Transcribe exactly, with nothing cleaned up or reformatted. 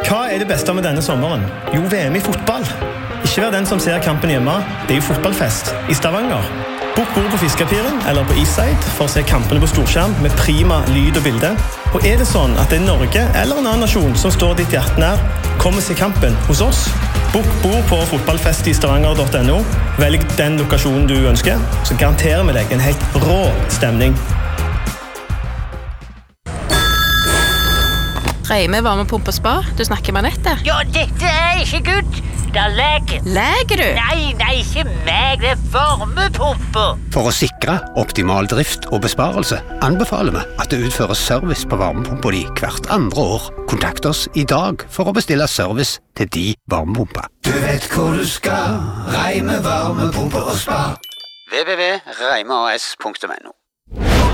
Hva er det beste med denne sommeren? Jo, V M i fotball. Ikke vær den som ser kampen hjemme. Det er jo fotballfest i Stavanger. Bok bord på Fiskepiren eller på Eastside for å se kampene på storskjerm med prima lyd og bilde. Og er det sånn at det er Norge eller en annen nasjon som står ditt hjerte nær, kom og se kampen hos oss. Bok bord på fotballfest i stavanger punktum no. Velg den lokasjonen du ønsker, så garanterer vi deg en helt rå stemning. Reime varmepumpe og spa, du snakker med Anette. Ja, dette er ikke good. Det er leger. Leger du? Nei, nei, ikke meg, det er varmepumpe. For å sikre optimal drift og besparelse anbefaler vi at det utføres service på varmepumpa di hvert andre år. Kontakt oss i dag for å bestille service til de varmepumpa. Du vet hvor du skal, Reime varmepumpe og spa. w w w punktum reime a s punktum no